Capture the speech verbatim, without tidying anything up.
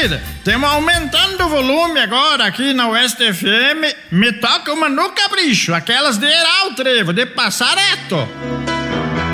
querida, estamos aumentando o volume agora aqui na Oeste F M. Me toca uma no capricho, aquelas de erar o trevo, de passar reto.